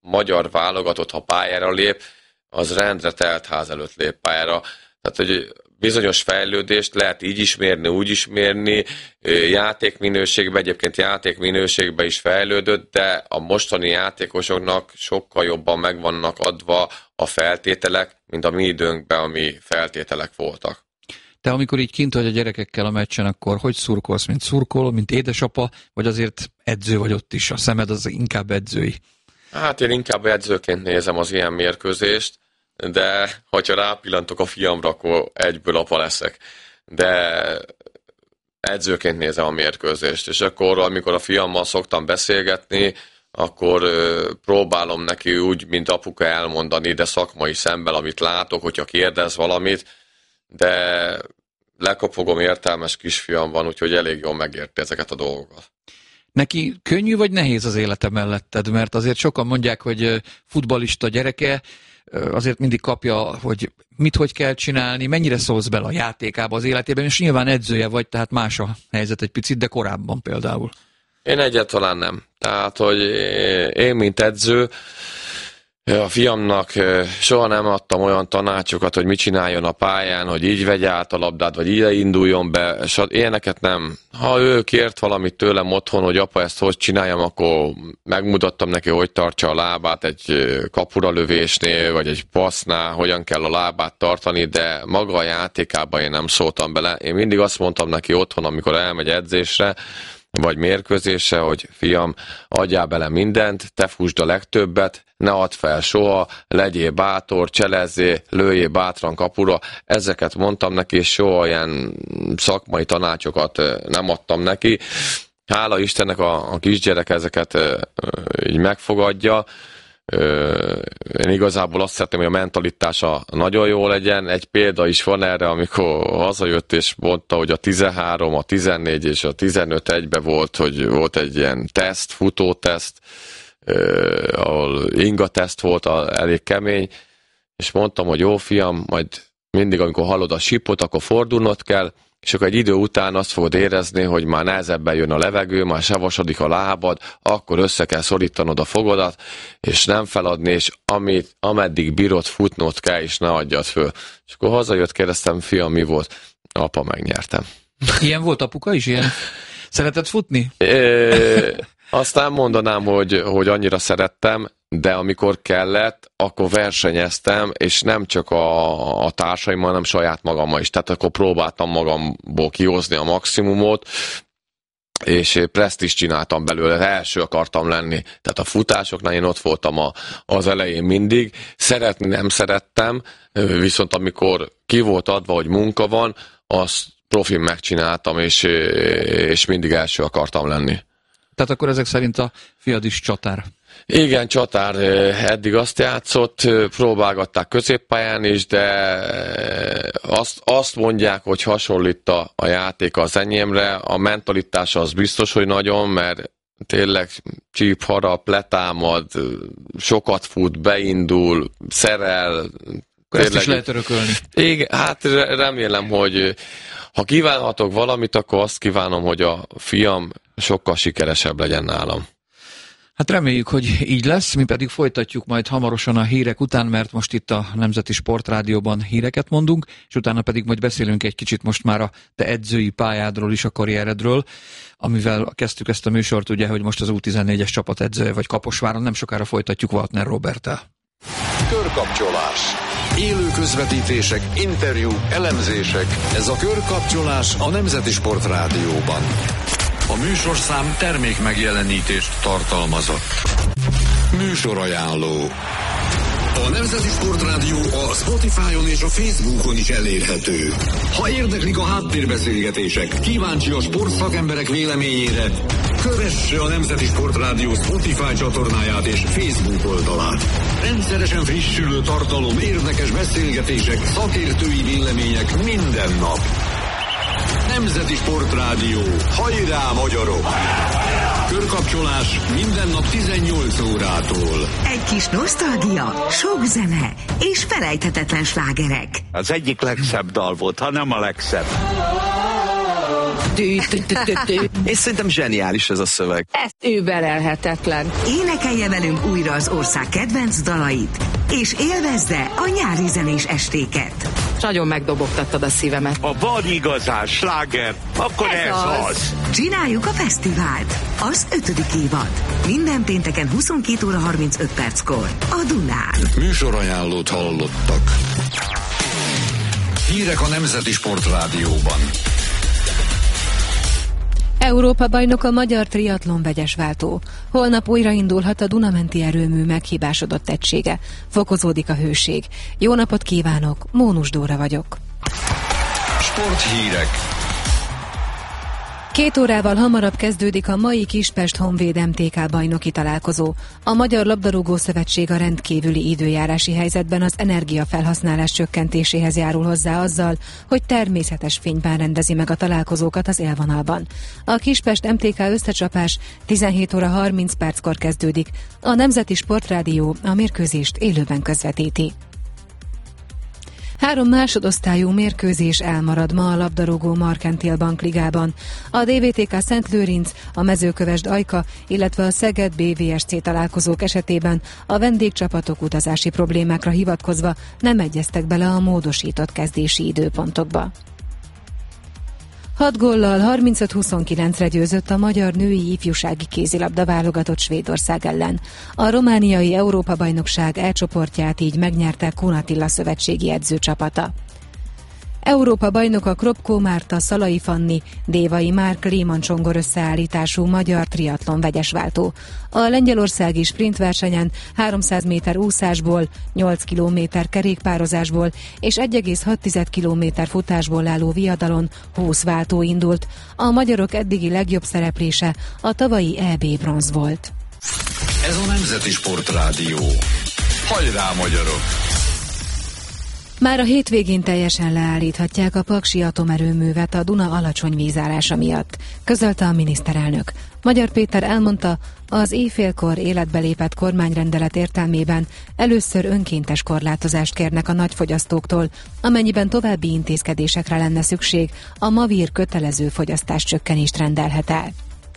magyar válogatott, ha pályára lép, az rendre telt ház előtt lép pályára. Tehát, hogy bizonyos fejlődést lehet így is mérni, úgy is mérni, játékminőségben, egyébként játékminőségben is fejlődött, de a mostani játékosoknak sokkal jobban megvannak adva a feltételek, mint a mi időnkben, ami feltételek voltak. Te amikor így kint vagy a gyerekekkel a meccsen, akkor hogy szurkolsz, mint szurkoló, mint édesapa, vagy azért edző vagy ott is, a szemed az inkább edzői? Hát én inkább edzőként nézem az ilyen mérkőzést, de hogyha rápillantok a fiamra, akkor egyből apa leszek. De edzőként nézem a mérkőzést, és akkor, amikor a fiammal szoktam beszélgetni, akkor próbálom neki úgy, mint apuka elmondani, de szakmai szemben, amit látok, hogyha kérdez valamit, de lekopogom, értelmes kisfiam van, úgyhogy elég jól megérti ezeket a dolgokat. Neki könnyű vagy nehéz az élete melletted? Mert azért sokan mondják, hogy futballista gyereke, azért mindig kapja, hogy mit, hogy kell csinálni, mennyire szólsz bele a játékába, az életében, és nyilván edzője vagy, tehát más a helyzet egy picit, de korábban például. Én egyáltalán nem. Tehát, hogy én, mint edző, a fiamnak soha nem adtam olyan tanácsokat, hogy mit csináljon a pályán, hogy így vegye át a labdát, vagy ide induljon be, és ilyeneket nem. Ha ő kért valamit tőlem otthon, hogy apa, ezt hogy csináljam, akkor megmutattam neki, hogy tartsa a lábát egy kapura lövésnél, vagy egy passznál, hogyan kell a lábát tartani, de maga a játékában én nem szóltam bele. Én mindig azt mondtam neki otthon, amikor elmegy edzésre, vagy mérkőzésre, hogy fiam, adjál bele mindent, te fusd a legtöbbet, ne add fel soha, legyél bátor, cselezzél, lőjél bátran kapura. Ezeket mondtam neki, és soha ilyen szakmai tanácsokat nem adtam neki. Hála Istennek a, a kisgyerek ezeket így megfogadja. Én igazából azt szeretném, hogy a mentalitása nagyon jó legyen. Egy példa is van erre, amikor hazajött és mondta, hogy a tizenhárom, a tizennégy és a tizenöt egybe volt, hogy volt egy ilyen teszt, futóteszt, ahol inga teszt volt, elég kemény, és mondtam, hogy jó fiam, majd mindig, amikor hallod a sípot, akkor fordulnod kell, és akkor egy idő után azt fogod érezni, hogy már nehezebben jön a levegő, már savasodik a lábad, akkor össze kell szorítanod a fogodat, és nem feladni, és amit, ameddig bírod, futnod kell, és ne adjad föl. És akkor hazajött, kérdeztem, fiam, mi volt? Apa, megnyertem. Ilyen volt apuka is? Ilyen? Szeretett futni? É, azt nem mondanám, hogy, hogy annyira szerettem, de amikor kellett, akkor versenyeztem, és nem csak a, a társaimmal, hanem saját magammal is. Tehát akkor próbáltam magamból kihozni a maximumot, és presztízst csináltam belőle, első akartam lenni. Tehát a futásoknál én ott voltam a, az elején mindig. Szeretni nem szerettem, viszont amikor ki volt adva, hogy munka van, azt profin megcsináltam, és, és mindig első akartam lenni. Tehát akkor ezek szerint a fiad is csatár. Igen, csatár eddig azt játszott, próbálgatták középpályán is, de azt, azt mondják, hogy hasonlít a, a játék az enyémre. A mentalitása az biztos, hogy nagyon, mert tényleg csíp, harap, letámad, sokat fut, beindul, szerel. Ezt is lehet örökölni. Igen, hát remélem, hogy ha kívánhatok valamit, akkor azt kívánom, hogy a fiam sokkal sikeresebb legyen nálam. Hát reméljük, hogy így lesz, mi pedig folytatjuk majd hamarosan a hírek után, mert most itt a Nemzeti Sportrádióban híreket mondunk, és utána pedig majd beszélünk egy kicsit most már a te edzői pályádról is, a karrieredről, amivel kezdtük ezt a műsort, ugye, hogy most az U tizennégyes csapat edzője vagy Kaposváron, nem sokára folytatjuk Waltner Roberttel. Körkapcsolás. Élő közvetítések, interjú, elemzések. Ez a Körkapcsolás a Nemzeti Sportrádióban. A műsorszám termék megjelenítést tartalmazott. Műsorajánló. A Nemzeti Sportrádió a Spotify-on és a Facebookon is elérhető. Ha érdeklik a háttérbeszélgetések, kíváncsi a sportszakemberek véleményére, kövesse a Nemzeti Sportrádió Spotify csatornáját és Facebook oldalát. Rendszeresen frissülő tartalom, érdekes beszélgetések, szakértői vélemények minden nap. Nemzeti Sportrádió. Hajrá, magyarok! Körkapcsolás minden nap tizennyolc órától. Egy kis nosztalgia, sok zene és felejthetetlen slágerek. Az egyik legszebb dal volt, ha nem a legszebb. És szerintem zseniális ez a szöveg. Ez überelhetetlen. Énekelje velünk újra az ország kedvenc dalait, és élvezze a nyári zenés estéket. Nagyon megdobogtattad a szívemet. Ha van igazán sláger, akkor ez, ez az. az. Csináljuk a fesztivált. Az ötödik évad. Minden pénteken huszonkét óra harmincöt perckor. A Dunán. Műsorajánlót hallottak. Hírek a Nemzeti Sportrádióban. Európa bajnok a magyar triatlon vegyesváltó. Holnap újraindulhat a Dunamenti erőmű meghibásodott egysége. Fokozódik a hőség. Jó napot kívánok, Mónus Dóra vagyok. Sporthírek. Két órával hamarabb kezdődik a mai Kispest Honvéd em té ká bajnoki találkozó. A Magyar Labdarúgó Szövetség a rendkívüli időjárási helyzetben az energiafelhasználás csökkentéséhez járul hozzá azzal, hogy természetes fényben rendezi meg a találkozókat az élvonalban. A Kispest em té ká összecsapás tizenhét óra harminc perckor kezdődik. A Nemzeti Sportrádió a mérkőzést élőben közvetíti. Három másodosztályú mérkőzés elmarad ma a labdarúgó Markentil Bankligában. A dé vé té ká Szent Lőrinc, a Mezőkövesd Ajka, illetve a Szeged bé vé es cé találkozók esetében a vendégcsapatok utazási problémákra hivatkozva nem egyeztek bele a módosított kezdési időpontokba. Hat góllal harmincöt huszonkilencre győzött a magyar női ifjúsági kézilabda válogatott Svédország ellen. A romániai Európa-bajnokság E csoportját így megnyerte Kun Attila szövetségi edzőcsapata. Európa bajnoka Kropkó Márta, Szalai Fanni, Dévai Márk Léman Csongor összeállítású magyar triatlon vegyesváltó. A lengyelországi sprintversenyen háromszáz méter úszásból, nyolc kilométer kerékpározásból és egy egész hat kilométer futásból álló viadalon húsz váltó indult. A magyarok eddigi legjobb szereplése a tavalyi é bé bronz volt. Ez a Nemzeti Sportrádió. Hajrá, magyarok! Már a hétvégén teljesen leállíthatják a paksi atomerőművet a Duna alacsony vízállása miatt, közölte a miniszterelnök. Magyar Péter elmondta, az éjfélkor életbe lépett kormányrendelet értelmében először önkéntes korlátozást kérnek a nagyfogyasztóktól, amennyiben további intézkedésekre lenne szükség, a Mavír kötelező fogyasztáscsökkenést rendelhet el.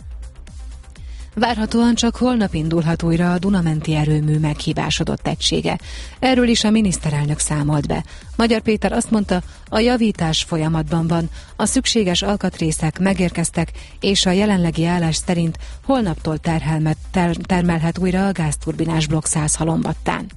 Várhatóan csak holnap indulhat újra a Dunamenti erőmű meghibásodott egysége. Erről is a miniszterelnök számolt be. Magyar Péter azt mondta, a javítás folyamatban van, a szükséges alkatrészek megérkeztek, és a jelenlegi állás szerint holnaptól terhelmet, ter, termelhet újra a gázturbinás blokk száz halombattán.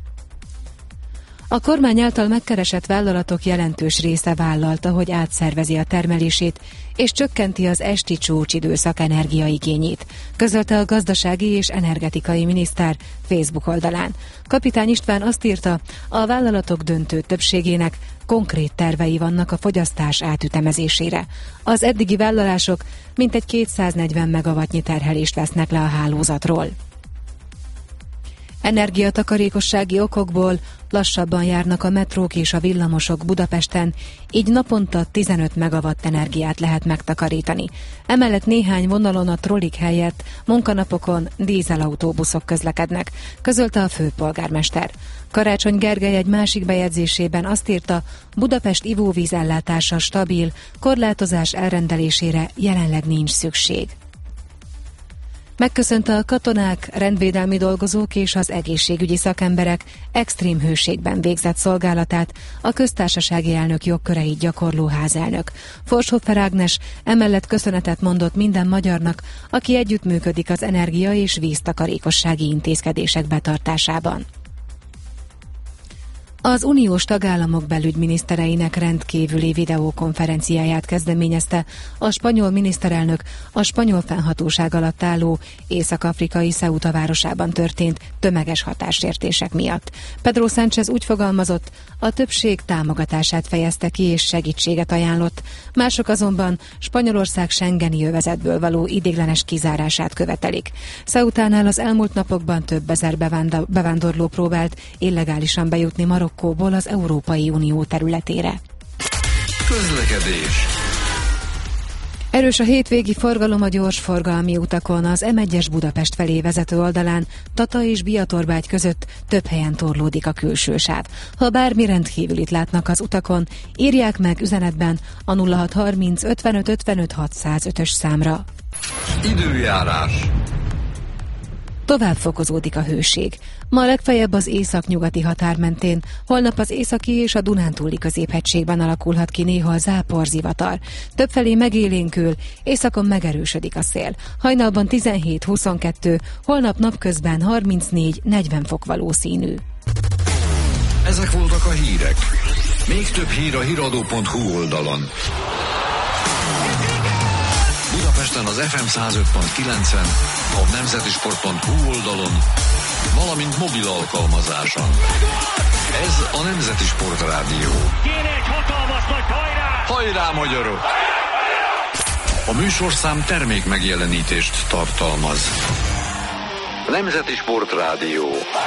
A kormány által megkeresett vállalatok jelentős része vállalta, hogy átszervezi a termelését, és csökkenti az esti csúcsidőszak energiaigényét, közölte a gazdasági és energetikai miniszter Facebook oldalán. Kapitány István azt írta, a vállalatok döntő többségének konkrét tervei vannak a fogyasztás átütemezésére. Az eddigi vállalások mintegy kétszáznegyven megawattnyi terhelést vesznek le a hálózatról. Energiatakarékossági okokból lassabban járnak a metrók és a villamosok Budapesten, így naponta tizenöt megawatt energiát lehet megtakarítani. Emellett néhány vonalon a trollik helyett munkanapokon dízelautóbuszok közlekednek, közölte a főpolgármester. Karácsony Gergely egy másik bejegyzésében azt írta, Budapest ivóvíz ellátása stabil, korlátozás elrendelésére jelenleg nincs szükség. Megköszönte a katonák, rendvédelmi dolgozók és az egészségügyi szakemberek extrém hőségben végzett szolgálatát a köztársasági elnök jogköreit gyakorló házelnök. Forshoffer Ágnes emellett köszönetet mondott minden magyarnak, aki együttműködik az energia- és víztakarékossági intézkedések betartásában. Az uniós tagállamok belügyminisztereinek rendkívüli videókonferenciáját kezdeményezte a spanyol miniszterelnök a spanyol fennhatóság alatt álló észak-afrikai Ceuta városában történt tömeges hatássértések miatt. Pedro Sánchez úgy fogalmazott, a többség támogatását fejezte ki és segítséget ajánlott, mások azonban Spanyolország schengeni övezetből való ideiglenes kizárását követelik. Ceutánál az elmúlt napokban több ezer bevándorló próbált illegálisan bejutni Marokkóból az Európai Unió területére. Közlekedés. Erős a hétvégi forgalom a gyorsforgalmi utakon, az em egyes Budapest felé vezető oldalán, Tata és Biatorbágy között több helyen torlódik a külső sáv. Ha bármi rendkívülit látnak az utakon, írják meg üzenetben a nulla hat harminc ötvenöt ötvenöt hatszázötös számra. Időjárás. Tovább fokozódik a hőség. Ma legfeljebb az északnyugati határ mentén, holnap az északi és a Dunántúli középhegységben alakulhat ki néha záporzivatar. Többfelé megélénkül, északon megerősödik a szél. Hajnalban tizenhét huszonkettő, holnap napközben harmincnégy negyven fok valószínű. Ezek voltak a hírek. Még több hír a híradó pont hu oldalon. Budapesten az ef em száz öt pont kilencen, a nemzeti sport pont hu oldalon, valamint mobil alkalmazáson. Ez a Nemzeti Sport Rádió. Kéne egy hatalmas nagy hajrá! Hajrá, magyarok! A műsorszám termék megjelenítést tartalmaz. Nemzeti Sport Rádió.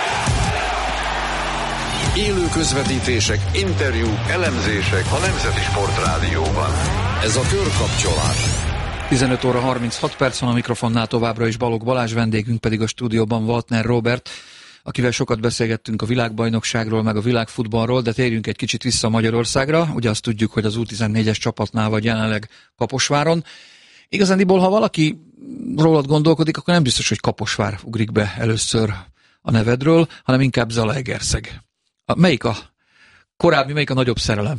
Élő közvetítések, interjúk, elemzések a Nemzeti Sport Rádióban. Ez a körkapcsolás. tizenöt óra harminchat perc van, a mikrofonnál továbbra is Balogh Balázs, vendégünk pedig a stúdióban Waltner Róbert, akivel sokat beszélgettünk a világbajnokságról, meg a világfutballról, de térjünk egy kicsit vissza Magyarországra. Ugye azt tudjuk, hogy az U tizennégyes csapatnál vagy jelenleg Kaposváron. Igazándiból, ha valaki rólad gondolkodik, akkor nem biztos, hogy Kaposvár ugrik be először a nevedről, hanem inkább Zalaegerszeg. A, melyik a korábbi, melyik a nagyobb szerelem?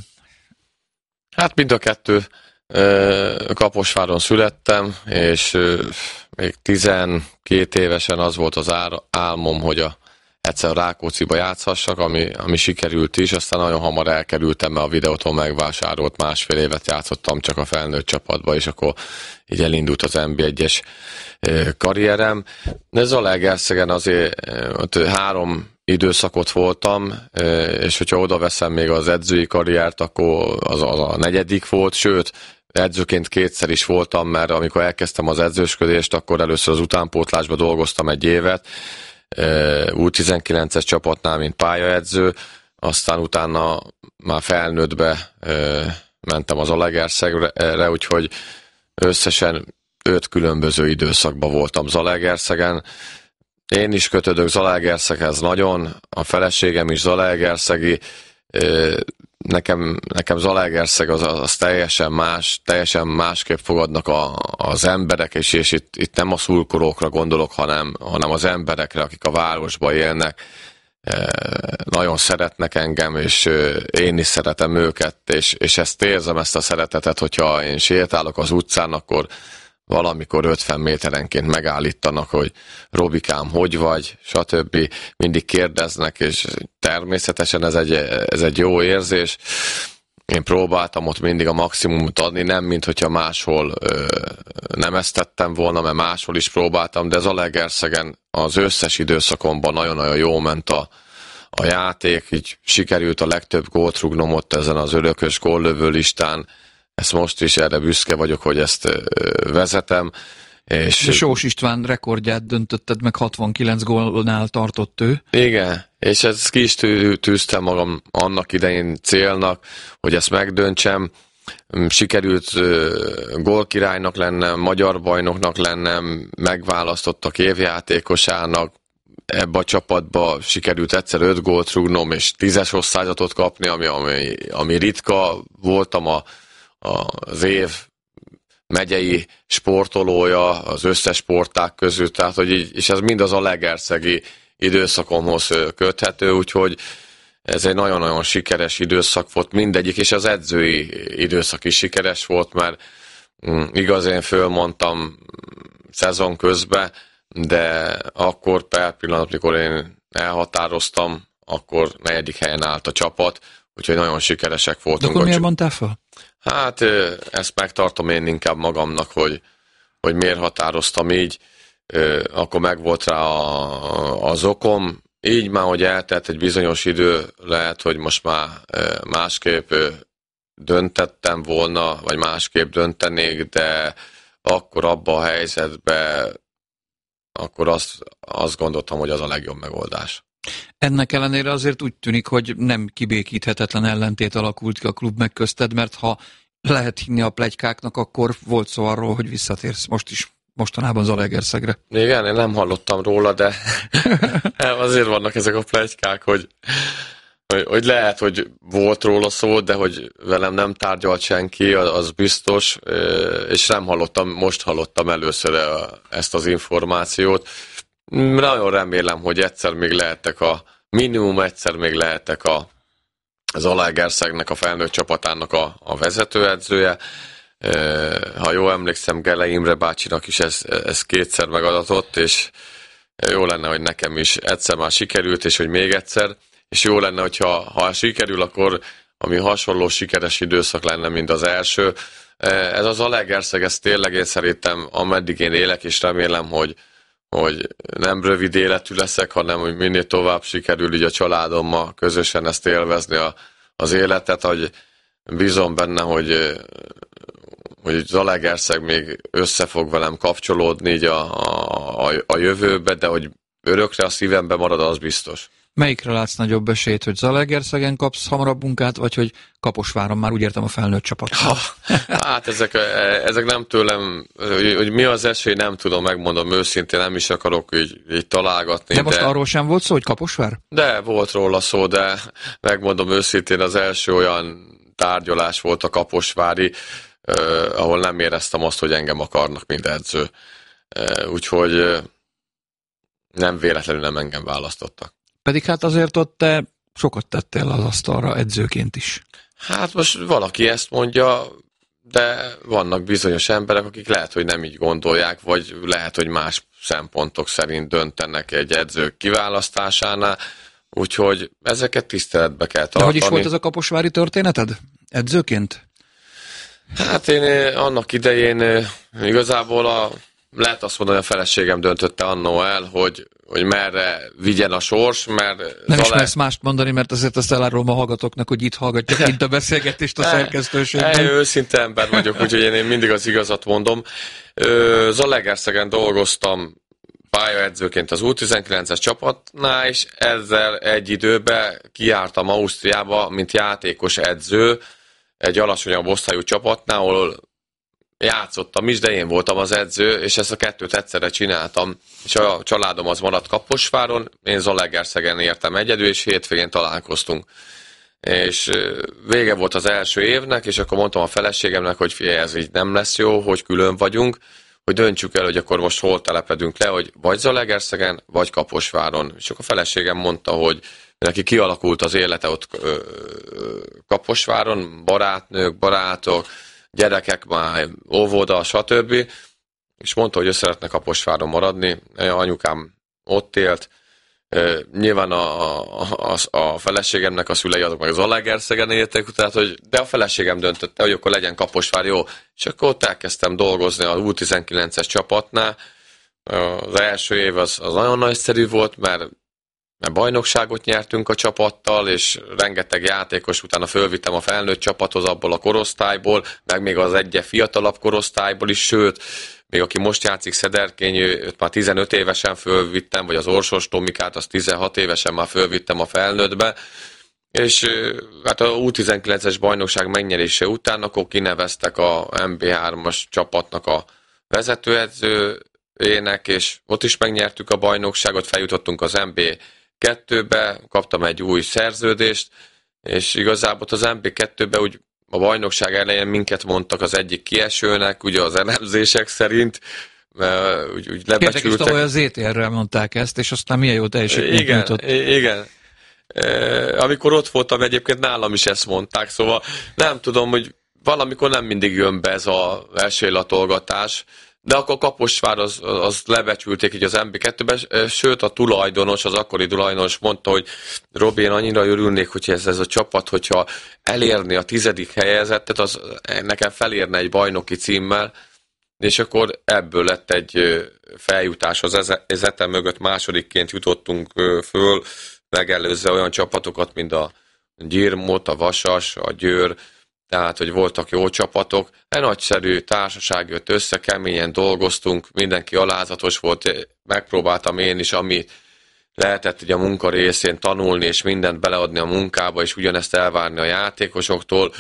Hát mind a kettő. Kaposváron születtem, és még tizenkét évesen az volt az álmom, hogy a, egyszer a Rákócziba játszhassak, ami, ami sikerült is, aztán nagyon hamar elkerültem, mert a Videóton megvásárolt, másfél évet játszottam csak a felnőtt csapatba, és akkor így elindult az en bé egyes karrierem. De Zalaegerszegen azért ott három időszakot voltam, és hogyha oda veszem még az edzői karriert, akkor az, az a negyedik volt, sőt, edzőként kétszer is voltam, mert amikor elkezdtem az edzősködést, akkor először az utánpótlásba dolgoztam egy évet, U tizenkilences csapatnál, mint pályaedző, aztán utána már felnőttbe mentem az Zalaegerszegre, úgyhogy összesen öt különböző időszakban voltam Zalaegerszegen. Én is kötődök Zalaegerszeghez nagyon, a feleségem is zalaegerszegi, Nekem, nekem Zalaegerszeg az, az teljesen más, teljesen másképp fogadnak a, az emberek, és, és itt, itt nem a szurkolókra gondolok, hanem, hanem az emberekre, akik a városban élnek. E, nagyon szeretnek engem, és én is szeretem őket, és, és ezt érzem, ezt a szeretetet, hogyha én sétálok az utcán, akkor valamikor ötven méterenként megállítanak, hogy Robikám, hogy vagy, stb. Mindig kérdeznek, és természetesen ez egy, ez egy jó érzés. Én próbáltam ott mindig a maximumot adni, nem mint hogyha máshol ö, nem ezt tettem volna, mert máshol is próbáltam, de Zalaegerszegen az összes időszakomban nagyon-nagyon jó ment a, a játék, így sikerült a legtöbb gólt rúgnom ott ezen az örökös góllövő listán. Ezt most is erre büszke vagyok, hogy ezt vezetem. És Sós István rekordját döntötted meg, hatvankilenc gólnál tartott ő. Igen, és ezt ki is tűztem magam annak idején célnak, hogy ezt megdöntsem. Sikerült gólkirálynak lennem, magyar bajnoknak lennem, megválasztottak évjátékosának, ebbe a csapatba sikerült egyszer öt gólt rúgnom, és tízes osztályzatot kapni, ami, ami, ami ritka. Voltam a az év megyei sportolója az összes sportág közül, tehát, hogy így, és ez mind az Zalaegerszegi időszakomhoz köthető, úgyhogy ez egy nagyon-nagyon sikeres időszak volt mindegyik, és az edzői időszak is sikeres volt, mert igaz, én fölmondtam szezon közben, de akkor per pillanat, amikor én elhatároztam, akkor negyedik helyen állt a csapat, úgyhogy nagyon sikeresek voltunk. De akkor miért mondtál fel? Hát ezt megtartom én inkább magamnak, hogy, hogy miért határoztam így, akkor megvolt rá a, az okom. Így már, hogy eltelt egy bizonyos idő, lehet, hogy most már másképp döntettem volna, vagy másképp döntenék, de akkor abban a helyzetben, akkor azt, azt gondoltam, hogy az a legjobb megoldás. Ennek ellenére azért úgy tűnik, hogy nem kibékíthetetlen ellentét alakult ki a klub meg közted, mert ha lehet hinni a pletykáknak, akkor volt szó arról, hogy visszatérsz most is mostanában Zalaegerszegre. Igen, én nem hallottam róla, de azért vannak ezek a pletykák, hogy, hogy, hogy lehet, hogy volt róla szó, de hogy velem nem tárgyalt senki, az biztos, és nem hallottam, most hallottam először ezt az információt. Nagyon remélem, hogy egyszer még lehettek a, minimum egyszer még lehettek a Zalaegerszegnek, a felnőtt csapatának a, a vezetőedzője. Ha jól emlékszem, Gele Imre bácsinak is ez, ez kétszer megadatott, és jó lenne, hogy nekem is egyszer már sikerült, és hogy még egyszer, és jó lenne, hogyha ha sikerül, akkor ami hasonló sikeres időszak lenne, mint az első. Ez az Zalaegerszeg, ez tényleg én szerintem, ameddig én élek, és remélem, hogy, hogy nem rövid életű leszek, hanem hogy minél tovább sikerül így a családommal közösen ezt élvezni a, az életet, hogy bízom benne, hogy hogy Zalaegerszeg még össze fog velem kapcsolódni így a, a, a jövőbe, de hogy örökre a szívembe marad, az biztos. Melyikre látsz nagyobb esélyt, hogy Zalaegerszegen kapsz hamarabb munkát, vagy hogy Kaposváron, már úgy értem a felnőtt csapat? Ha, hát ezek, ezek nem tőlem, hogy, hogy mi az esély, nem tudom, megmondom őszintén, nem is akarok így, így találgatni. De most de, arról sem volt szó, hogy Kaposvár? De volt róla szó, de megmondom őszintén, az első olyan tárgyalás volt a kaposvári, Uh, ahol nem éreztem azt, hogy engem akarnak, mint edző. Uh, úgyhogy uh, nem véletlenül nem engem választottak. Pedig hát azért ott te sokat tettél az asztalra edzőként is. Hát most valaki ezt mondja, de vannak bizonyos emberek, akik lehet, hogy nem így gondolják, vagy lehet, hogy más szempontok szerint döntenek egy edző kiválasztásánál, úgyhogy ezeket tiszteletbe kell tartani. De hogy is volt ez a kaposvári történeted? Edzőként? Hát én annak idején igazából a, lehet azt mondani, a feleségem döntötte annó el, hogy, hogy merre vigyen a sors, mert... Nem Zale... is mersz mást mondani, mert azért azt elárulom a hallgatóknak, hogy itt hallgatják itt a beszélgetést a szerkesztőségben. Én őszinte ember vagyok, úgyhogy én, én mindig az igazat mondom. Zalaegerszegen dolgoztam pályaedzőként az U tizenkilences csapatnál, és ezzel egy időben kijártam Ausztriába, mint játékos edző, egy alacsonyabb osztályú csapatnál, ahol játszottam is, de én voltam az edző, és ezt a kettőt egyszerre csináltam. És a családom az maradt Kaposváron, én Zalaegerszegen értem egyedül, és hétvégén találkoztunk. És vége volt az első évnek, és akkor mondtam a feleségemnek, hogy figyelj, ez így nem lesz jó, hogy külön vagyunk, hogy döntsük el, hogy akkor most hol telepedünk le, hogy vagy Zalaegerszegen, vagy Kaposváron. És akkor a feleségem mondta, hogy neki kialakult az élete ott Kaposváron, barátnők, barátok, gyerekek már, óvoda, stb. És mondta, hogy ő szeretne Kaposváron maradni. Anyukám ott élt. Nyilván a, a, a feleségemnek a szülei azok meg az Zalaegerszegen éltek, tehát, hogy, de a feleségem döntötte, hogy akkor legyen Kaposvár, jó. És akkor ott elkezdtem dolgozni az U tizenkilences csapatnál. Az első év az, az nagyon nagyszerű volt, mert mert bajnokságot nyertünk a csapattal, és rengeteg játékos, utána fölvittem a felnőtt csapathoz abból a korosztályból, meg még az egyre fiatalabb korosztályból is, sőt, még aki most játszik Szederkény, őt már tizenöt évesen fölvittem, vagy az Orsos Tomikát, azt tizenhat évesen már fölvittem a felnőttbe, és hát a U tizenkilences bajnokság megnyerése után akkor kineveztek a em bé hármas csapatnak a vezetőedzőjének, és ott is megnyertük a bajnokságot, feljutottunk az em bé kettőbe, kaptam egy új szerződést, és igazából az em bé kettőbe úgy a bajnokság elején minket mondtak az egyik kiesőnek, ugye az elemzések szerint, úgy, úgy lebecsültek. Érdekes, tavaly az zé té er-rel mondták ezt, és aztán milyen jó teljesítményt igen, nyújtott. Igen. E, amikor ott voltam, egyébként nálam is ezt mondták, szóval nem tudom, hogy valamikor nem mindig jön be ez az esélylatolgatás, de akkor Kaposvár az, az lebecsülték így az em bé kettőben, sőt a tulajdonos, az akkori tulajdonos mondta, hogy Robi, én annyira örülnék, hogy ez, ez a csapat, hogyha elérni a tizedik helyezettet, az nekem felérne egy bajnoki címmel, és akkor ebből lett egy feljutás az ezete mögött, másodikként jutottunk föl, megelőzve olyan csapatokat, mint a Gyirmot, a Vasas, a Győr, tehát, hogy voltak jó csapatok. Egy nagyszerű társaság jött össze, keményen dolgoztunk, mindenki alázatos volt, megpróbáltam én is, ami lehetett ugye a munka részén tanulni, és mindent beleadni a munkába, és ugyanezt elvárni a játékosoktól,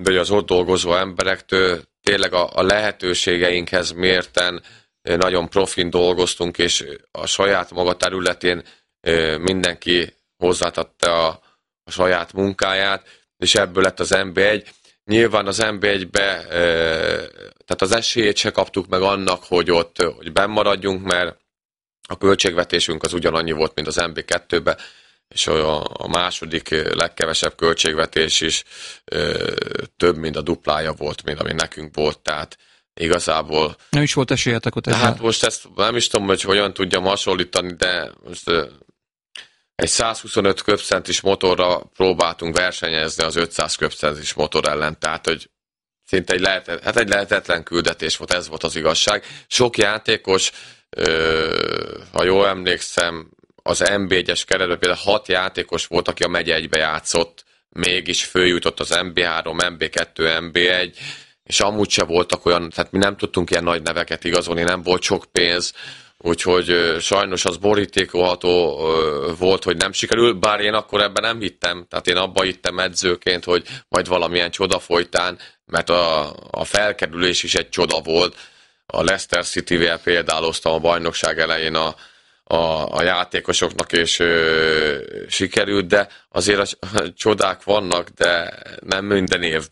de az ott dolgozó emberektől tényleg a, a lehetőségeinkhez mérten nagyon profin dolgoztunk, és a saját maga területén mindenki hozzátette a, a saját munkáját, és ebből lett az en bé egy. Nyilván az en bé egybe, tehát az esélyét se kaptuk meg annak, hogy ott hogy bennmaradjunk, mert a költségvetésünk az ugyanannyi volt, mint az en bé kettőbe, és a, a második legkevesebb költségvetés is több, mint a duplája volt, mint ami nekünk volt, tehát igazából... Nem is volt esélyetek ott ezzel? Hát most ezt nem is tudom, hogy hogyan tudjam hasonlítani, de most egy százhuszonöt köbcentis motorra próbáltunk versenyezni az ötszáz köbcentis motor ellen, tehát hogy szinte egy, lehet, hát egy lehetetlen küldetés volt, ez volt az igazság. Sok játékos, ha jól emlékszem, az en bé egyes keretben például hat játékos volt, aki a megye egybe játszott, mégis följutott az en bé három, en bé kettő, en bé egy, és amúgy se voltak olyan, tehát mi nem tudtunk ilyen nagy neveket igazolni, nem volt sok pénz, úgyhogy sajnos az borítékolható volt, hogy nem sikerül, bár én akkor ebben nem hittem, tehát én abban hittem edzőként, hogy majd valamilyen csoda folytán, mert a, a felkerülés is egy csoda volt. A Leicester City-vel példáloztam a bajnokság elején a, a, a játékosoknak, és ö, sikerült, de azért a, a csodák vannak, de nem minden évben.